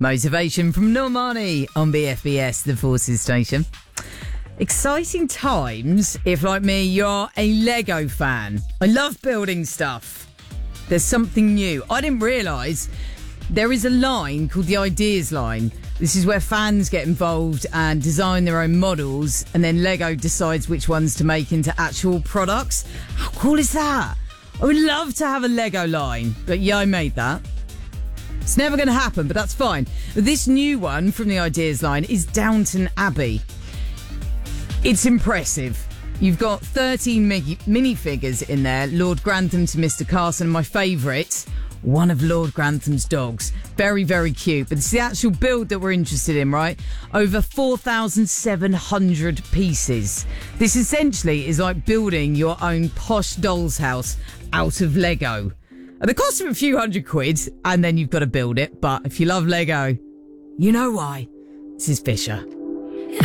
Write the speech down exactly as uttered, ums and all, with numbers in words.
Motivation from Normani on B F B S, the Forces Station. Exciting times if, like me, you're a Lego fan. I love building stuff. There's something new. I didn't realise there is a line called the Ideas Line. This is where fans get involved and design their own models, and then Lego decides which ones to make into actual products. How cool is that? I would love to have a Lego line, but yeah, I made that. It's never going to happen, but that's fine. This new one from the Ideas Line is Downton Abbey. It's impressive. You've got thirteen mini- minifigures in there. Lord Grantham to Mister Carson, my favourite, one of Lord Grantham's dogs. Very, very cute. But it's the actual build that we're interested in, right? Over four thousand seven hundred pieces. This essentially is like building your own posh doll's house out of Lego. At the cost of a few hundred quid, and then you've got to build it. But if you love Lego, you know why. This is Fisher.